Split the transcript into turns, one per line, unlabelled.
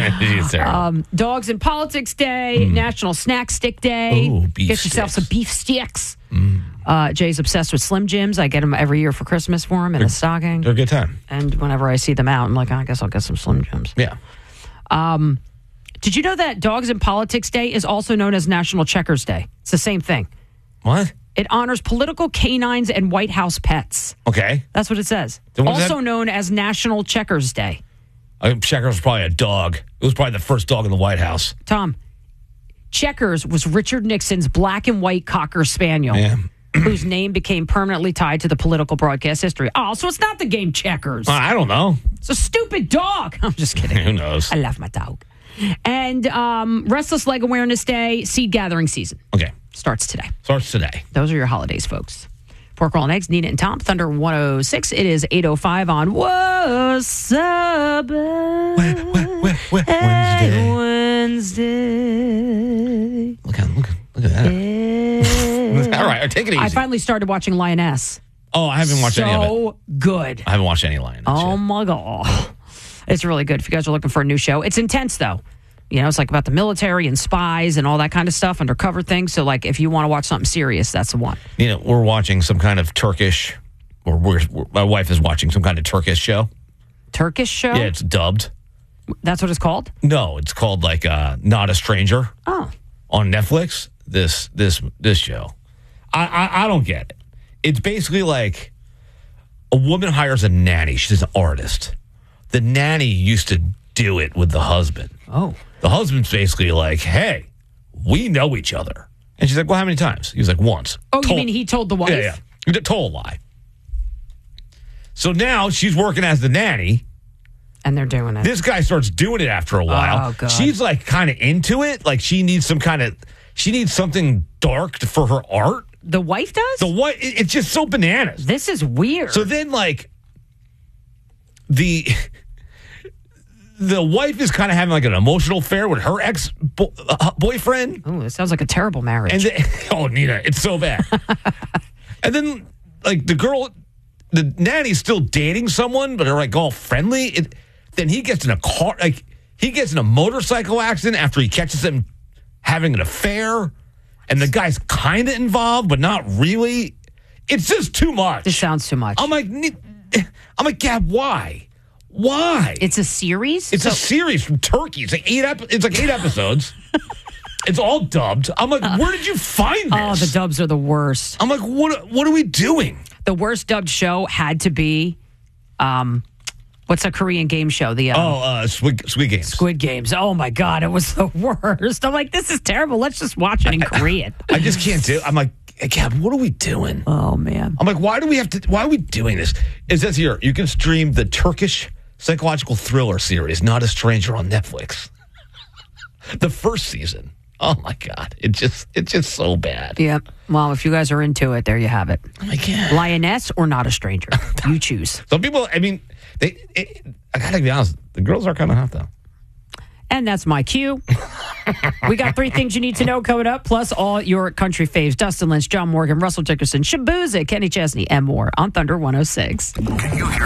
She's terrible.
Dogs in Politics Day, National Snack Stick Day.
Ooh, beef
Get yourself
sticks.
some beef sticks. Jay's obsessed with Slim Jims. I get them every year for Christmas for him in a stocking.
They're a good time.
And whenever I see them out, I'm like, I guess I'll get some Slim Jims.
Yeah.
Did you know that Dogs in Politics Day is also known as National Checkers Day? It's the same thing.
What?
It honors political canines and White House pets.
Okay.
That's what it says.
Then what does
Also
that-
known as National Checkers Day.
Checker was probably a dog. It was probably the first dog in the White House.
Tom, Checkers was Richard Nixon's black and white Cocker Spaniel, whose name became permanently tied to the political broadcast history. Oh, so it's not the game Checkers.
I don't know.
It's a stupid dog. I'm just kidding.
Who knows?
I love my dog. And Restless Leg Awareness Day, seed gathering season
Okay.
starts today.
Starts today.
Those are your holidays, folks. Pork Roll and Eggs, Nina and Tom, Thunder 106. It is 8:05 on What's Up? Wednesday.
Look at that. All right, take it easy.
I finally started watching Lioness.
I haven't watched any of it.
So good.
I haven't watched any Lioness
Oh
yet.
my God. It's really good if you guys are looking for a new show. It's intense, though. You know, it's like about the military and spies and all that kind of stuff, undercover things. So, like, if you want to watch something serious, that's the one.
We're watching some kind of Turkish, my wife is watching some kind of Turkish show.
Turkish show?
Yeah, it's dubbed.
That's what it's called?
No, it's called like Not a Stranger.
Oh.
On Netflix. This show, I don't get it. It's basically like a woman hires a nanny. She's an artist. The nanny used to do it with the husband.
Oh.
The husband's basically like, hey, we know each other. And she's like, well, how many times? He's like, once.
Oh, you mean he told the wife?
Yeah. He told a lie. So now she's working as the nanny.
And they're doing it.
This guy starts doing it after a while.
Oh, God.
She's like kind of into it. Like she needs something dark for her art.
The wife does?
It's just so bananas.
This is weird.
So then, like, the wife is kind of having like an emotional affair with her ex-boyfriend.
Oh, this sounds like a terrible marriage.
And Nina, it's so bad. And then, like, the nanny's still dating someone, but they're like all friendly. Then he gets in a car, like he gets in a motorcycle accident after he catches them having an affair, and the guy's kind of involved, but not really. It's just too much.
This sounds too much.
I'm like, Gab, why? Why?
It's a series?
It's a series from Turkey. It's like eight episodes. It's all dubbed. I'm like, where did you find this?
Oh, the dubs are the worst.
I'm like, what are we doing?
The worst dubbed show had to be, what's a Korean game show?
Squid Games.
Squid Games. Oh, my God. It was the worst. I'm like, this is terrible. Let's just watch it in Korean.
I just can't do it. I'm like, Gab, what are we doing?
Oh, man.
I'm like, why are we doing this? It says here, you can stream the Turkish psychological thriller series, Not a Stranger, on Netflix. The first season. Oh, my God. It's just so bad.
Yep. Well, if you guys are into it, there you have it.
I can't.
Lioness or Not a Stranger? You choose.
Some people, I mean, I got to be honest, the girls are kind of hot, though.
And that's my cue. We got 3 things you need to know coming up, plus all your country faves. Dustin Lynch, John Morgan, Russell Dickerson, Shabuza, Kenny Chesney, and more on Thunder 106.
Can you hear